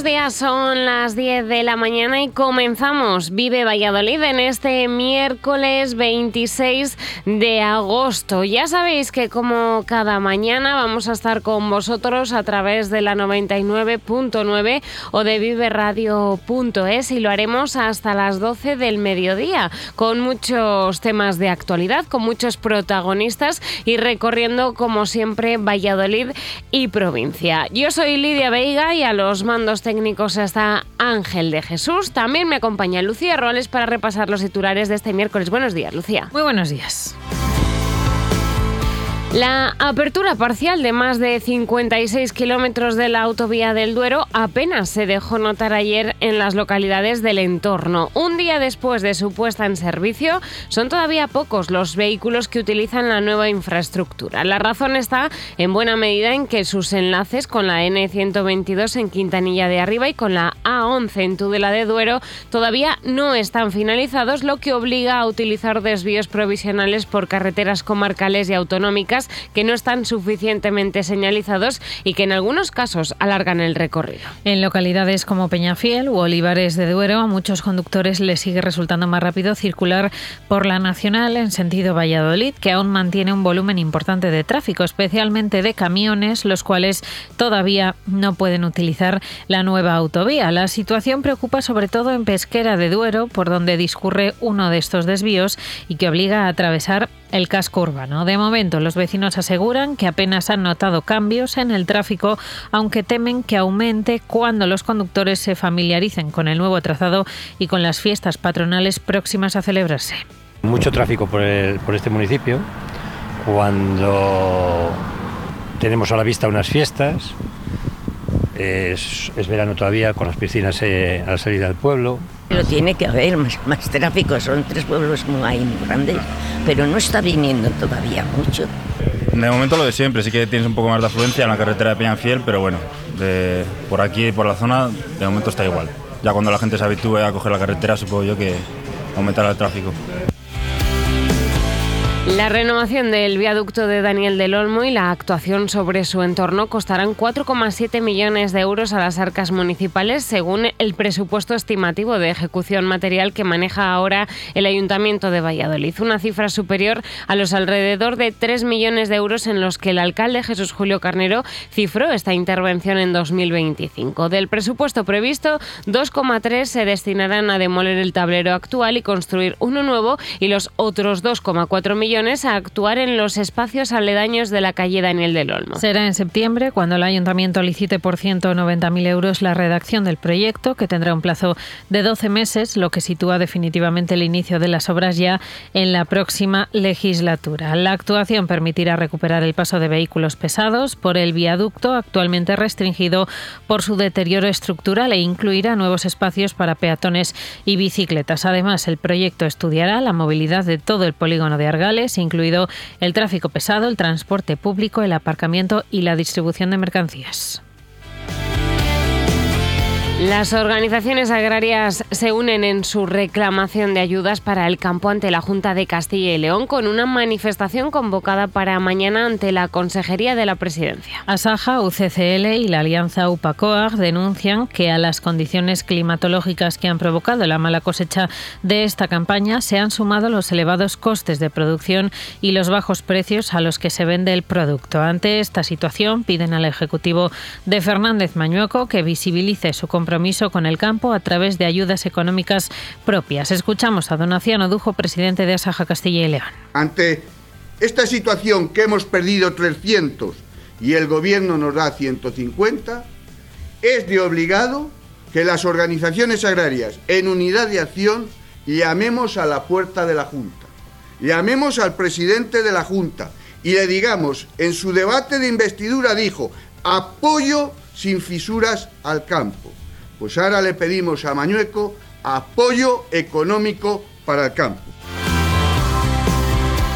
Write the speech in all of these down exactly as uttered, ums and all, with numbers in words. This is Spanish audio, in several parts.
días, son las diez de la mañana y comenzamos Vive Valladolid en este miércoles veintiséis de agosto. Ya sabéis que como cada mañana vamos a estar con vosotros a través de la noventa y nueve punto nueve o de vive radio punto es y lo haremos hasta las doce del mediodía con muchos temas de actualidad, con muchos protagonistas y recorriendo como siempre Valladolid y provincia. Yo soy Lidia Veiga y a los mandos técnicos está Ángel de Jesús. También me acompaña Lucía Roales para repasar los titulares de este miércoles. Buenos días, Lucía. Muy buenos días. La apertura parcial de más de cincuenta y seis kilómetros de la autovía del Duero apenas se dejó notar ayer en las localidades del entorno. Un día después de su puesta en servicio, son todavía pocos los vehículos que utilizan la nueva infraestructura. La razón está en buena medida en que sus enlaces con la ene ciento veintidós en Quintanilla de Arriba y con la a once en Tudela de Duero todavía no están finalizados, lo que obliga a utilizar desvíos provisionales por carreteras comarcales y autonómicas que no están suficientemente señalizados y que en algunos casos alargan el recorrido. En localidades como Peñafiel u Olivares de Duero, a muchos conductores les sigue resultando más rápido circular por la Nacional en sentido Valladolid, que aún mantiene un volumen importante de tráfico, especialmente de camiones, los cuales todavía no pueden utilizar la nueva autovía. La situación preocupa sobre todo en Pesquera de Duero, por donde discurre uno de estos desvíos y que obliga a atravesar el casco urbano. De momento, los vecinos aseguran que apenas han notado cambios en el tráfico, aunque temen que aumente cuando los conductores se familiaricen con el nuevo trazado y con las fiestas patronales próximas a celebrarse. Mucho tráfico por, el, por este municipio, cuando tenemos a la vista unas fiestas, es, es verano todavía, con las piscinas eh, a la salida del pueblo. Pero tiene que haber más, más tráfico, son tres pueblos muy, muy grandes, pero no está viniendo todavía mucho. De momento lo de siempre, sí que tienes un poco más de afluencia en la carretera de Peñafiel, pero bueno, de, por aquí y por la zona de momento está igual. Ya cuando la gente se habitúe a coger la carretera, supongo yo que aumentará el tráfico. La renovación del viaducto de Daniel del Olmo y la actuación sobre su entorno costarán cuatro coma siete millones de euros a las arcas municipales, según el presupuesto estimativo de ejecución material que maneja ahora el Ayuntamiento de Valladolid. Una cifra superior a los alrededor de tres millones de euros en los que el alcalde Jesús Julio Carnero cifró esta intervención en dos mil veinticinco. Del presupuesto previsto, dos coma tres se destinarán a demoler el tablero actual y construir uno nuevo, y los otros dos coma cuatro millones a actuar en los espacios aledaños de la calle Daniel del Olmo. Será en septiembre cuando el Ayuntamiento licite por ciento noventa mil euros la redacción del proyecto, que tendrá un plazo de doce meses, lo que sitúa definitivamente el inicio de las obras ya en la próxima legislatura. La actuación permitirá recuperar el paso de vehículos pesados por el viaducto, actualmente restringido por su deterioro estructural, e incluirá nuevos espacios para peatones y bicicletas. Además, el proyecto estudiará la movilidad de todo el polígono de Argales, incluido el tráfico pesado, el transporte público, el aparcamiento y la distribución de mercancías. Las organizaciones agrarias se unen en su reclamación de ayudas para el campo ante la Junta de Castilla y León, con una manifestación convocada para mañana ante la Consejería de la Presidencia. Asaja, U C C L y la Alianza UPA-COAG denuncian que a las condiciones climatológicas que han provocado la mala cosecha de esta campaña se han sumado los elevados costes de producción y los bajos precios a los que se vende el producto. Ante esta situación, piden al Ejecutivo de Fernández Mañueco que visibilice su compromiso compromiso con el campo a través de ayudas económicas propias. Escuchamos a Donaciano Dujo, presidente de Asaja Castilla y León. Ante esta situación que hemos perdido trescientos y el Gobierno nos da ciento cincuenta, es de obligado que las organizaciones agrarias, en unidad de acción, llamemos a la puerta de la Junta, llamemos al presidente de la Junta y le digamos, en su debate de investidura dijo, apoyo sin fisuras al campo. Pues ahora le pedimos a Mañueco apoyo económico para el campo.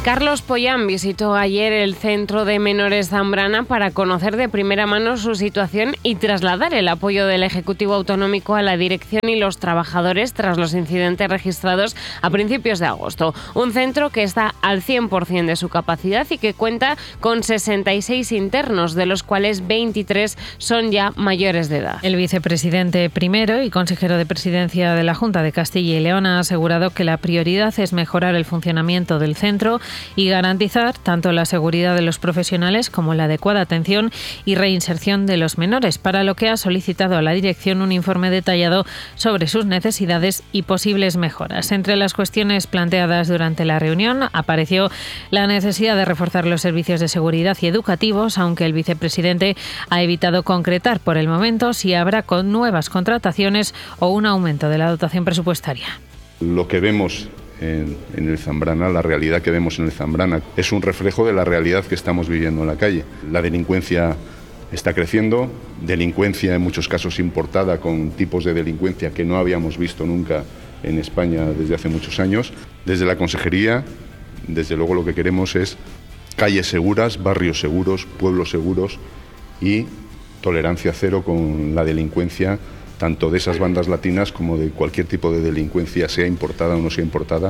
Carlos Pollán visitó ayer el Centro de Menores Zambrana para conocer de primera mano su situación y trasladar el apoyo del Ejecutivo Autonómico a la dirección y los trabajadores tras los incidentes registrados a principios de agosto. Un centro que está al cien por ciento de su capacidad y que cuenta con sesenta y seis internos, de los cuales veintitrés son ya mayores de edad. El vicepresidente primero y consejero de Presidencia de la Junta de Castilla y León ha asegurado que la prioridad es mejorar el funcionamiento del centro y garantizar tanto la seguridad de los profesionales como la adecuada atención y reinserción de los menores, para lo que ha solicitado a la dirección un informe detallado sobre sus necesidades y posibles mejoras. Entre las cuestiones planteadas durante la reunión apareció la necesidad de reforzar los servicios de seguridad y educativos, aunque el vicepresidente ha evitado concretar por el momento si habrá con nuevas contrataciones o un aumento de la dotación presupuestaria. Lo que vemos En, en el Zambrana, la realidad que vemos en el Zambrana, es un reflejo de la realidad que estamos viviendo en la calle. La delincuencia está creciendo, delincuencia en muchos casos importada, con tipos de delincuencia que no habíamos visto nunca en España desde hace muchos años. Desde la Consejería, desde luego lo que queremos es calles seguras, barrios seguros, pueblos seguros y tolerancia cero con la delincuencia, tanto de esas bandas latinas como de cualquier tipo de delincuencia, sea importada o no sea importada.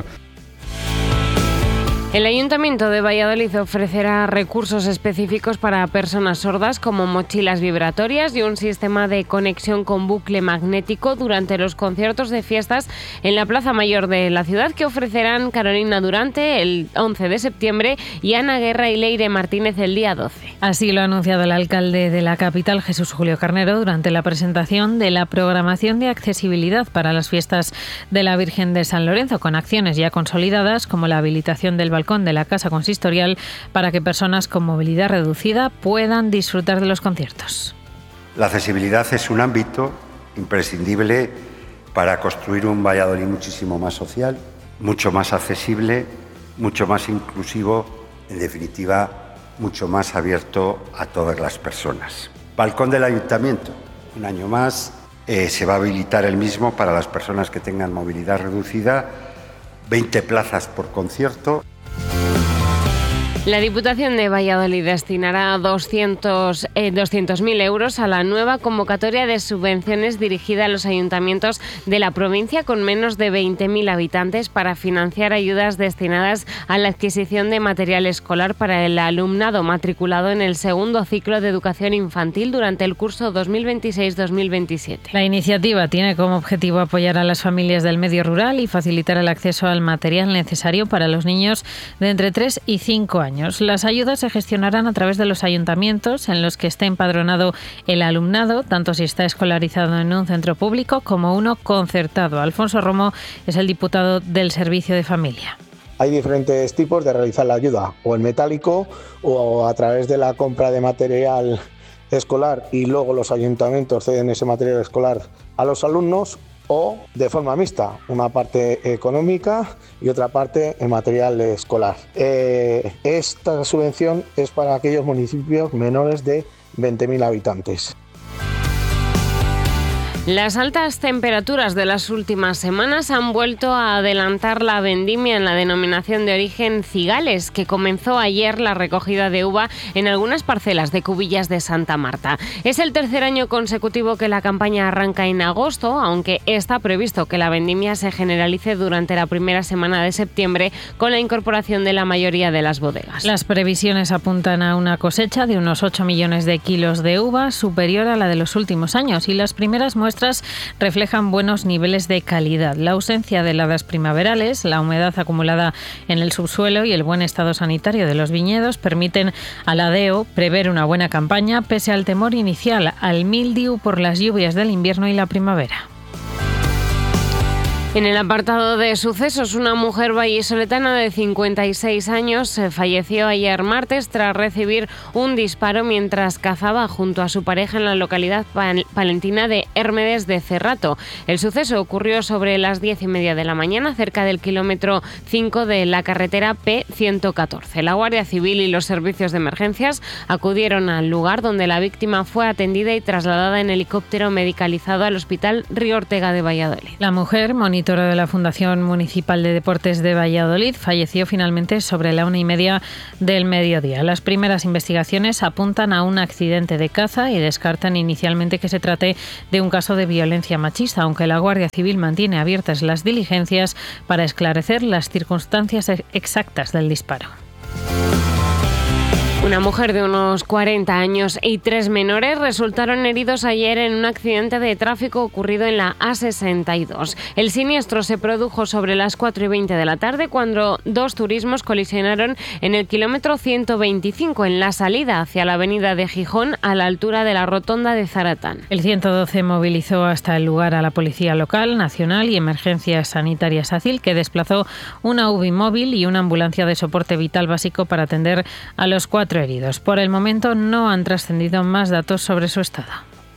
El Ayuntamiento de Valladolid ofrecerá recursos específicos para personas sordas, como mochilas vibratorias y un sistema de conexión con bucle magnético durante los conciertos de fiestas en la Plaza Mayor de la ciudad, que ofrecerán Carolina Durante el once de septiembre y Ana Guerra y Leire Martínez el día doce. Así lo ha anunciado el alcalde de la capital, Jesús Julio Carnero, durante la presentación de la programación de accesibilidad para las fiestas de la Virgen de San Lorenzo, con acciones ya consolidadas como la habilitación del balcón de la Casa Consistorial para que personas con movilidad reducida puedan disfrutar de los conciertos. La accesibilidad es un ámbito imprescindible para construir un Valladolid muchísimo más social, mucho más accesible, mucho más inclusivo, en definitiva, mucho más abierto a todas las personas. Balcón del Ayuntamiento, un año más, eh, se va a habilitar el mismo para las personas que tengan movilidad reducida, veinte plazas por concierto. La Diputación de Valladolid destinará doscientos mil euros a la nueva convocatoria de subvenciones dirigida a los ayuntamientos de la provincia con menos de veinte mil habitantes para financiar ayudas destinadas a la adquisición de material escolar para el alumnado matriculado en el segundo ciclo de educación infantil durante el curso dos mil veintiséis dos mil veintisiete. La iniciativa tiene como objetivo apoyar a las familias del medio rural y facilitar el acceso al material necesario para los niños de entre tres y cinco años. Las ayudas se gestionarán a través de los ayuntamientos en los que esté empadronado el alumnado, tanto si está escolarizado en un centro público como uno concertado. Alfonso Romo es el diputado del Servicio de Familia. Hay diferentes tipos de realizar la ayuda, o en metálico o a través de la compra de material escolar y luego los ayuntamientos ceden ese material escolar a los alumnos, o de forma mixta, una parte económica y otra parte en material escolar. Eh, esta subvención es para aquellos municipios menores de veinte mil habitantes. Las altas temperaturas de las últimas semanas han vuelto a adelantar la vendimia en la denominación de origen Cigales, que comenzó ayer la recogida de uva en algunas parcelas de Cubillas de Santa Marta. Es el tercer año consecutivo que la campaña arranca en agosto, aunque está previsto que la vendimia se generalice durante la primera semana de septiembre con la incorporación de la mayoría de las bodegas. Las previsiones apuntan a una cosecha de unos ocho millones de kilos de uva, superior a la de los últimos años, y las primeras muestras reflejan buenos niveles de calidad. La ausencia de heladas primaverales, la humedad acumulada en el subsuelo y el buen estado sanitario de los viñedos permiten a la D E O prever una buena campaña pese al temor inicial al mildiu por las lluvias del invierno y la primavera. En el apartado de sucesos, una mujer vallisoletana de cincuenta y seis años falleció ayer martes tras recibir un disparo mientras cazaba junto a su pareja en la localidad palentina de Hérmedes de Cerrato. El suceso ocurrió sobre las diez y media de la mañana, cerca del kilómetro cinco de la carretera P ciento catorce. La Guardia Civil y los servicios de emergencias acudieron al lugar, donde la víctima fue atendida y trasladada en helicóptero medicalizado al Hospital Río Ortega de Valladolid. La mujer monitoró auditora de la Fundación Municipal de Deportes de Valladolid, falleció finalmente sobre la una y media del mediodía. Las primeras investigaciones apuntan a un accidente de caza y descartan inicialmente que se trate de un caso de violencia machista, aunque la Guardia Civil mantiene abiertas las diligencias para esclarecer las circunstancias exactas del disparo. Una mujer de unos cuarenta años y tres menores resultaron heridos ayer en un accidente de tráfico ocurrido en la A sesenta y dos. El siniestro se produjo sobre las cuatro y veinte de la tarde cuando dos turismos colisionaron en el kilómetro ciento veinticinco en la salida hacia la avenida de Gijón a la altura de la rotonda de Zaratán. El ciento doce movilizó hasta el lugar a la Policía Local, Nacional y Emergencias Sanitarias SACIL, que desplazó una U B I móvil y una ambulancia de soporte vital básico para atender a los cuatro heridos. Por el momento no han trascendido más datos sobre su estado.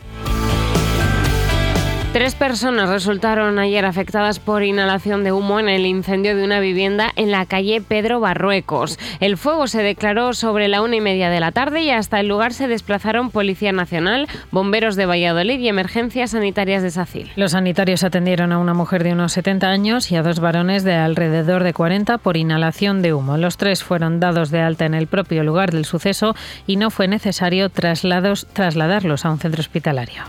Tres personas resultaron ayer afectadas por inhalación de humo en el incendio de una vivienda en la calle Pedro Barruecos. El fuego se declaró sobre la una y media de la tarde y hasta el lugar se desplazaron Policía Nacional, bomberos de Valladolid y emergencias sanitarias de SACIL. Los sanitarios atendieron a una mujer de unos setenta años y a dos varones de alrededor de cuarenta por inhalación de humo. Los tres fueron dados de alta en el propio lugar del suceso y no fue necesario traslados, trasladarlos a un centro hospitalario.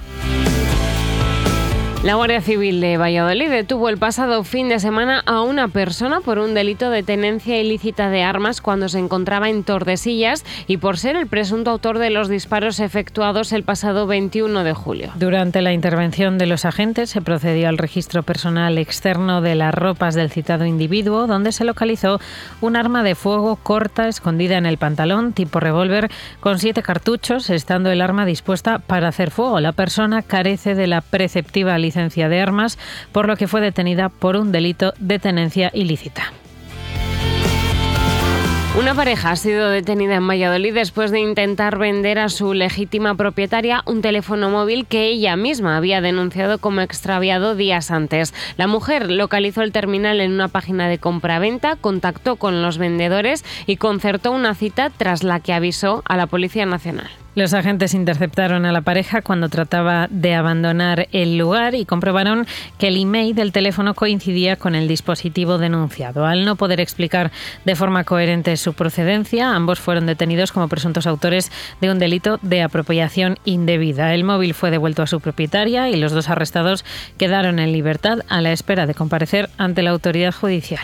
La Guardia Civil de Valladolid detuvo el pasado fin de semana a una persona por un delito de tenencia ilícita de armas cuando se encontraba en Tordesillas y por ser el presunto autor de los disparos efectuados el pasado veintiuno de julio. Durante la intervención de los agentes se procedió al registro personal externo de las ropas del citado individuo, donde se localizó un arma de fuego corta escondida en el pantalón tipo revólver con siete cartuchos, estando el arma dispuesta para hacer fuego. La persona carece de la preceptiva licencia licencia de armas, por lo que fue detenida por un delito de tenencia ilícita. Una pareja ha sido detenida en Valladolid después de intentar vender a su legítima propietaria un teléfono móvil que ella misma había denunciado como extraviado días antes. La mujer localizó el terminal en una página de compraventa, contactó con los vendedores y concertó una cita tras la que avisó a la Policía Nacional. Los agentes interceptaron a la pareja cuando trataba de abandonar el lugar y comprobaron que el email del teléfono coincidía con el dispositivo denunciado. Al no poder explicar de forma coherente su procedencia, ambos fueron detenidos como presuntos autores de un delito de apropiación indebida. El móvil fue devuelto a su propietaria y los dos arrestados quedaron en libertad a la espera de comparecer ante la autoridad judicial.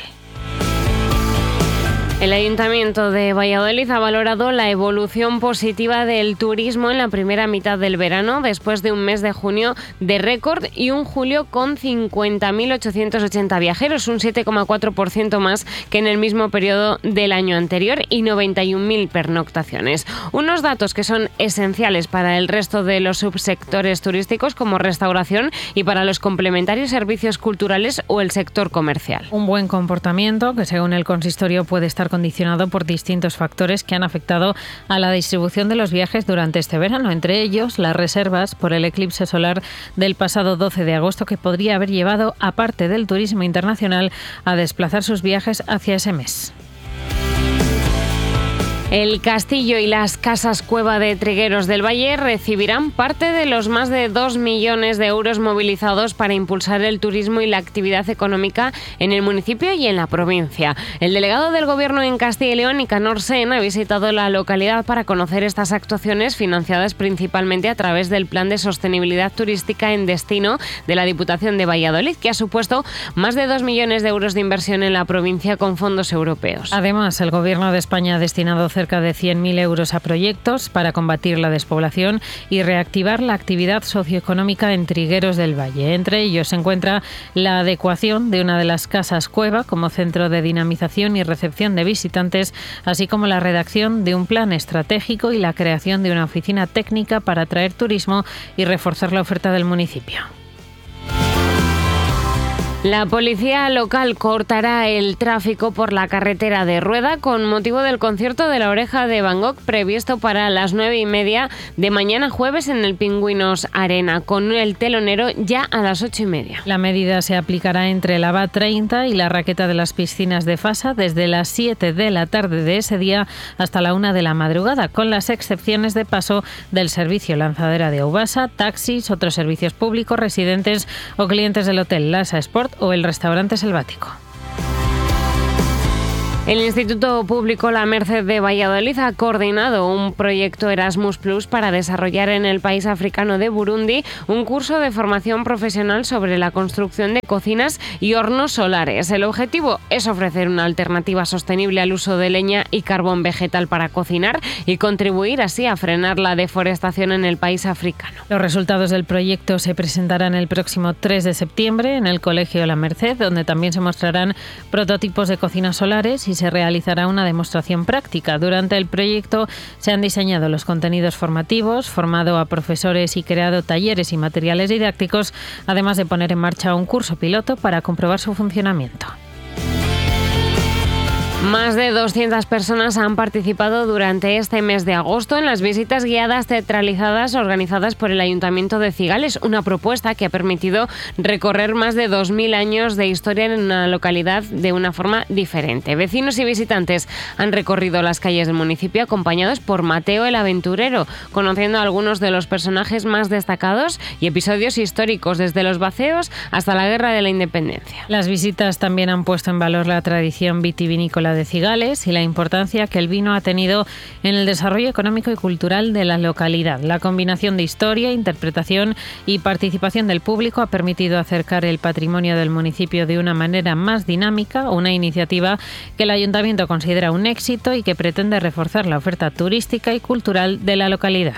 El Ayuntamiento de Valladolid ha valorado la evolución positiva del turismo en la primera mitad del verano, después de un mes de junio de récord y un julio con cincuenta mil ochocientos ochenta viajeros, un siete coma cuatro por ciento más que en el mismo periodo del año anterior y noventa y un mil pernoctaciones. Unos datos que son esenciales para el resto de los subsectores turísticos como restauración y para los complementarios servicios culturales o el sector comercial. Un buen comportamiento que, según el consistorio, puede estar condicionado por distintos factores que han afectado a la distribución de los viajes durante este verano, entre ellos las reservas por el eclipse solar del pasado doce de agosto, que podría haber llevado a parte del turismo internacional a desplazar sus viajes hacia ese mes. El castillo y las casas cueva de Trigueros del Valle recibirán parte de los más de dos millones de euros movilizados para impulsar el turismo y la actividad económica en el municipio y en la provincia. El delegado del Gobierno en Castilla y León, Nicanor Sen, ha visitado la localidad para conocer estas actuaciones financiadas principalmente a través del Plan de Sostenibilidad Turística en Destino de la Diputación de Valladolid, que ha supuesto más de dos millones de euros de inversión en la provincia con fondos europeos. Además, el Gobierno de España ha destinado cerca de cien mil euros a proyectos para combatir la despoblación y reactivar la actividad socioeconómica en Trigueros del Valle. Entre ellos se encuentra la adecuación de una de las casas cueva como centro de dinamización y recepción de visitantes, así como la redacción de un plan estratégico y la creación de una oficina técnica para atraer turismo y reforzar la oferta del municipio. La policía local cortará el tráfico por la carretera de Rueda con motivo del concierto de La Oreja de Van Gogh previsto para las nueve y media de mañana jueves en el Pingüinos Arena, con el telonero ya a las ocho y media. La medida se aplicará entre la A B treinta y la Raqueta de las Piscinas de Fasa desde las siete de la tarde de ese día hasta la una de la madrugada, con las excepciones de paso del servicio Lanzadera de Aubasa, taxis, otros servicios públicos, residentes o clientes del Hotel Lasa Sport o el restaurante selvático. El Instituto Público La Merced de Valladolid ha coordinado un proyecto Erasmus Plus para desarrollar en el país africano de Burundi un curso de formación profesional sobre la construcción de cocinas y hornos solares. El objetivo es ofrecer una alternativa sostenible al uso de leña y carbón vegetal para cocinar y contribuir así a frenar la deforestación en el país africano. Los resultados del proyecto se presentarán el próximo tres de septiembre en el Colegio La Merced, donde también se mostrarán prototipos de cocinas solares y se realizará una demostración práctica. Durante el proyecto se han diseñado los contenidos formativos, formado a profesores y creado talleres y materiales didácticos, además de poner en marcha un curso piloto para comprobar su funcionamiento. Más de doscientas personas han participado durante este mes de agosto en las visitas guiadas teatralizadas organizadas por el Ayuntamiento de Cigales, una propuesta que ha permitido recorrer más de dos mil años de historia en una localidad de una forma diferente. Vecinos y visitantes han recorrido las calles del municipio acompañados por Mateo el Aventurero, conociendo a algunos de los personajes más destacados y episodios históricos, desde los baceos hasta la Guerra de la Independencia. Las visitas también han puesto en valor la tradición vitivinícola de Cigales y la importancia que el vino ha tenido en el desarrollo económico y cultural de la localidad. La combinación de historia, interpretación y participación del público ha permitido acercar el patrimonio del municipio de una manera más dinámica, una iniciativa que el Ayuntamiento considera un éxito y que pretende reforzar la oferta turística y cultural de la localidad.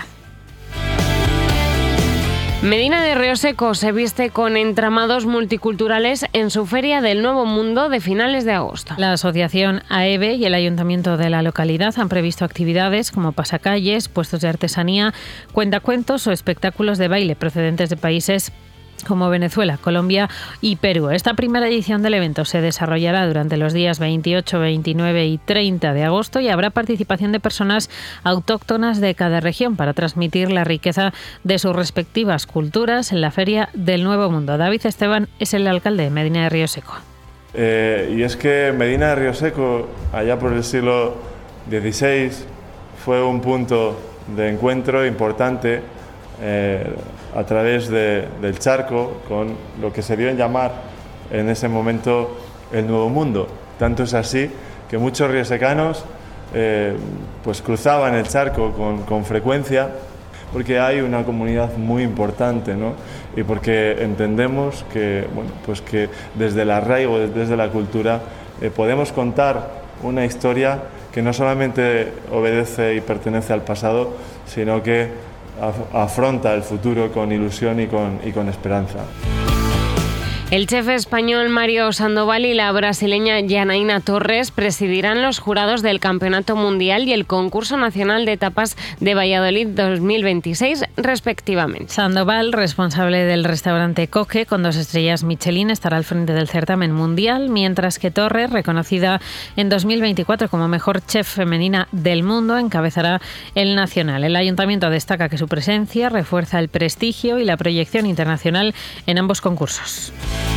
Medina de Rioseco se viste con entramados multiculturales en su Feria del Nuevo Mundo de finales de agosto. La asociación AEBE y el ayuntamiento de la localidad han previsto actividades como pasacalles, puestos de artesanía, cuentacuentos o espectáculos de baile procedentes de países como Venezuela, Colombia y Perú. Esta primera edición del evento se desarrollará durante los días veintiocho, veintinueve y treinta de agosto y habrá participación de personas autóctonas de cada región para transmitir la riqueza de sus respectivas culturas en la Feria del Nuevo Mundo. David Esteban es el alcalde de Medina de Rioseco. Eh, y es que Medina de Rioseco, allá por el siglo dieciséis, fue un punto de encuentro importante eh, a través de, del charco, con lo que se dio en llamar en ese momento el Nuevo Mundo. Tanto es así que muchos riosecanos eh, pues cruzaban el charco con, con frecuencia, porque hay una comunidad muy importante, ¿no? Y porque entendemos que, bueno, pues que desde el arraigo, desde la cultura, eh, podemos contar una historia que no solamente obedece y pertenece al pasado, sino que afronta el futuro con ilusión y con, y con esperanza. El chef español Mario Sandoval y la brasileña Janaína Torres presidirán los jurados del Campeonato Mundial y el Concurso Nacional de Tapas de Valladolid dos mil veintiséis, respectivamente. Sandoval, responsable del restaurante Coque con dos estrellas Michelin, estará al frente del certamen mundial, mientras que Torres, reconocida en dos mil veinticuatro como mejor chef femenina del mundo, encabezará el nacional. El ayuntamiento destaca que su presencia refuerza el prestigio y la proyección internacional en ambos concursos.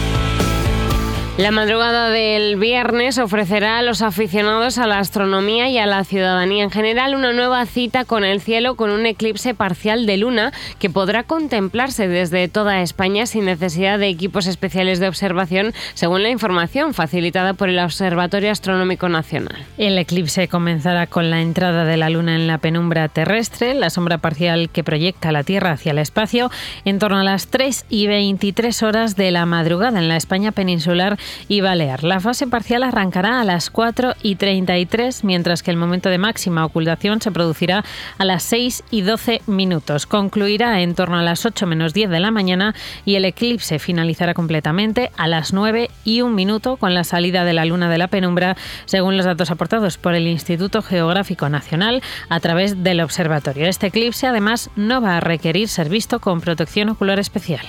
La madrugada del viernes ofrecerá a los aficionados a la astronomía y a la ciudadanía en general una nueva cita con el cielo, con un eclipse parcial de luna que podrá contemplarse desde toda España sin necesidad de equipos especiales de observación, según la información facilitada por el Observatorio Astronómico Nacional. El eclipse comenzará con la entrada de la luna en la penumbra terrestre, la sombra parcial que proyecta la Tierra hacia el espacio, en torno a las tres y veintitrés horas de la madrugada en la España peninsular y Balear. La fase parcial arrancará a las cuatro y treinta y tres, mientras que el momento de máxima ocultación se producirá a las seis y doce minutos. Concluirá en torno a las ocho menos diez de la mañana y el eclipse finalizará completamente a las nueve y un minuto con la salida de la luna de la penumbra, según los datos aportados por el Instituto Geográfico Nacional a través del observatorio. Este eclipse, además, no va a requerir ser visto con protección ocular especial.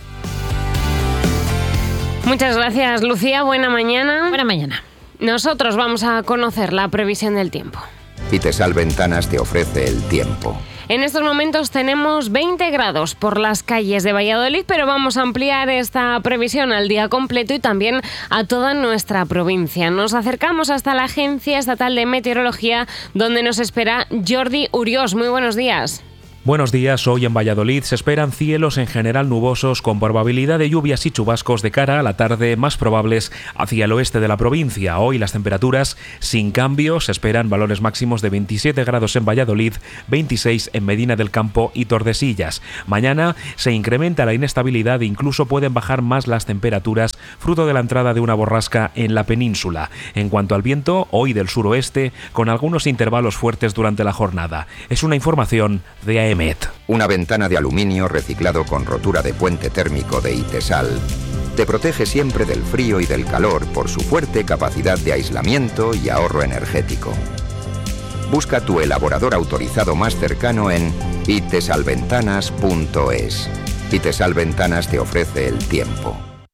Muchas gracias, Lucía. Buena mañana. Buena mañana. Nosotros vamos a conocer la previsión del tiempo. Itesal Ventanas te ofrece el tiempo. En estos momentos tenemos veinte grados por las calles de Valladolid, pero vamos a ampliar esta previsión al día completo y también a toda nuestra provincia. Nos acercamos hasta la Agencia Estatal de Meteorología, donde nos espera Jordi Uriós. Muy buenos días. Buenos días, hoy en Valladolid se esperan cielos en general nubosos con probabilidad de lluvias y chubascos de cara a la tarde más probables hacia el oeste de la provincia. Hoy las temperaturas sin cambios, se esperan valores máximos de veintisiete grados en Valladolid, veintiséis en Medina del Campo y Tordesillas. Mañana se incrementa la inestabilidad e incluso pueden bajar más las temperaturas fruto de la entrada de una borrasca en la península. En cuanto al viento, hoy del suroeste con algunos intervalos fuertes durante la jornada. Es una información de A E M E T. Una ventana de aluminio reciclado con rotura de puente térmico de Itesal te protege siempre del frío y del calor por su fuerte capacidad de aislamiento y ahorro energético. Busca tu elaborador autorizado más cercano en itesalventanas punto es. Itesal Ventanas te ofrece el tiempo.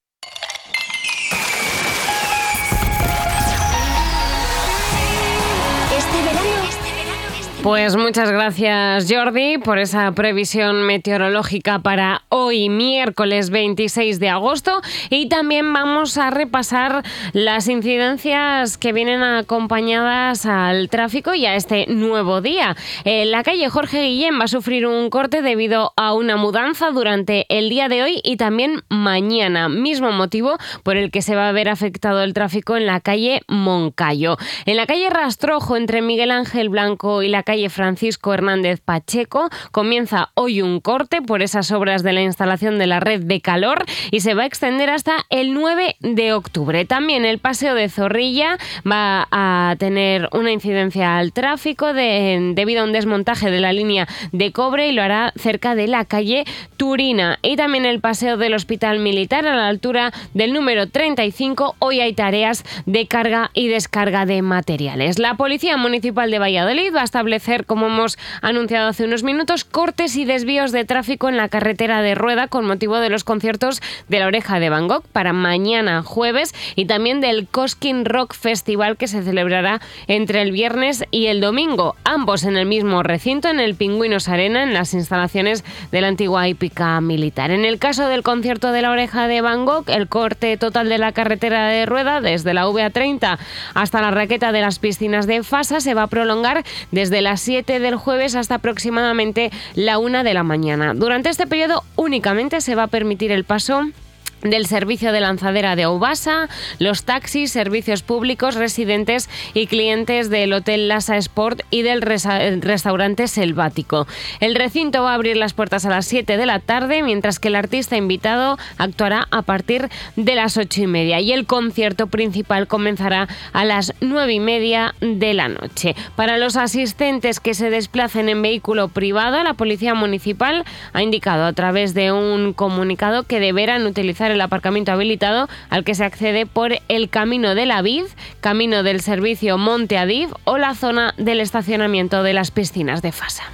Pues muchas gracias, Jordi, por esa previsión meteorológica para hoy, miércoles veintiséis de agosto. Y también vamos a repasar las incidencias que vienen acompañadas al tráfico y a este nuevo día. Eh, la calle Jorge Guillén va a sufrir un corte debido a una mudanza durante el día de hoy y también mañana. Mismo motivo por el que se va a ver afectado el tráfico en la calle Moncayo. En la calle Rastrojo, entre Miguel Ángel Blanco y la calle calle Francisco Hernández Pacheco, comienza hoy un corte por esas obras de la instalación de la red de calor y se va a extender hasta el nueve de octubre. También el Paseo de Zorrilla va a tener una incidencia al tráfico de, debido a un desmontaje de la línea de cobre y lo hará cerca de la calle Turina. Y también el Paseo del Hospital Militar a la altura del número treinta y cinco. Hoy hay tareas de carga y descarga de materiales. La Policía Municipal de Valladolid va a establecer, como hemos anunciado hace unos minutos, cortes y desvíos de tráfico en la carretera de Rueda con motivo de los conciertos de La Oreja de Van Gogh para mañana jueves y también del Cosquín Rock Festival que se celebrará entre el viernes y el domingo, ambos en el mismo recinto, en el Pingüinos Arena, en las instalaciones de la antigua hípica militar. En el caso del concierto de La Oreja de Van Gogh, el corte total de la carretera de Rueda desde la V A treinta hasta la raqueta de las piscinas de Fasa se va a prolongar desde las siete del jueves hasta aproximadamente la una de la mañana. Durante este periodo únicamente se va a permitir el paso del servicio de lanzadera de Aubasa, los taxis, servicios públicos, residentes y clientes del Hotel Lasa Sport y del resa- restaurante Selvático. El recinto va a abrir las puertas a las siete de la tarde, mientras que el artista invitado actuará a partir de las ocho y media y el concierto principal comenzará a las nueve y media de la noche. Para los asistentes que se desplacen en vehículo privado, la Policía Municipal ha indicado a través de un comunicado que deberán utilizar el aparcamiento habilitado al que se accede por el Camino de la Vid, Camino del Servicio Monte Adif o la zona del estacionamiento de las piscinas de Fasa.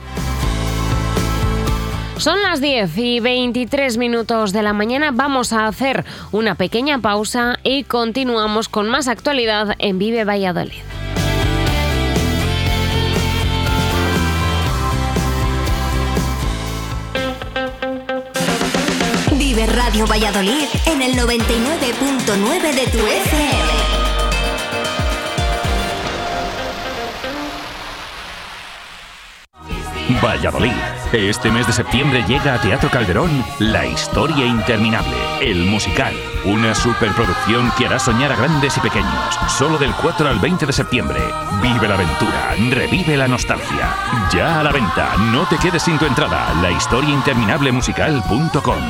Son las diez y veintitrés minutos de la mañana. Vamos a hacer una pequeña pausa y continuamos con más actualidad en Vive Valladolid. Vive Radio Valladolid en el noventa y nueve punto nueve de tu F M. Valladolid. Este mes de septiembre llega a Teatro Calderón La Historia Interminable, el musical. Una superproducción que hará soñar a grandes y pequeños. Solo del cuatro al veinte de septiembre. Vive la aventura, revive la nostalgia. Ya a la venta, no te quedes sin tu entrada. la historia interminable musical punto com.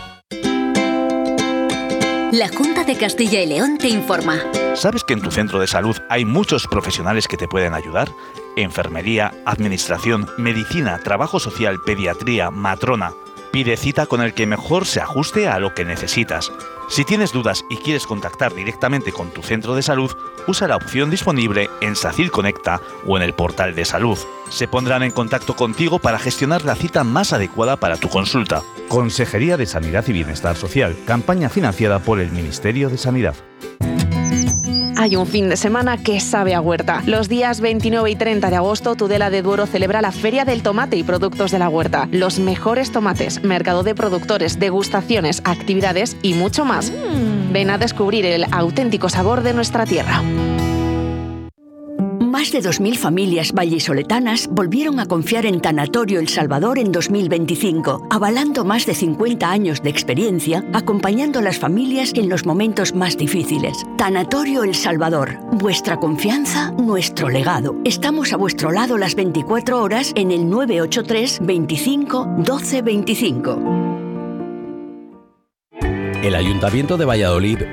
La Junta de Castilla y León te informa. ¿Sabes que en tu centro de salud hay muchos profesionales que te pueden ayudar? Enfermería, administración, medicina, trabajo social, pediatría, matrona. Pide cita con el que mejor se ajuste a lo que necesitas. Si tienes dudas y quieres contactar directamente con tu centro de salud, usa la opción disponible en SACIL Conecta o en el portal de salud. Se pondrán en contacto contigo para gestionar la cita más adecuada para tu consulta. Consejería de Sanidad y Bienestar Social, campaña financiada por el Ministerio de Sanidad. Hay un fin de semana que sabe a huerta. Los días veintinueve y treinta de agosto, Tudela de Duero celebra la Feria del Tomate y Productos de la Huerta. Los mejores tomates, mercado de productores, degustaciones, actividades y mucho más. Mm. Ven a descubrir el auténtico sabor de nuestra tierra. Más de dos mil familias vallisoletanas volvieron a confiar en Tanatorio El Salvador en dos mil veinticinco, avalando más de cincuenta años de experiencia, acompañando a las familias en los momentos más difíciles. Tanatorio El Salvador, vuestra confianza, nuestro legado. Estamos a vuestro lado las veinticuatro horas en el nueve ocho tres, veinticinco, doce veinticinco. El Ayuntamiento de Valladolid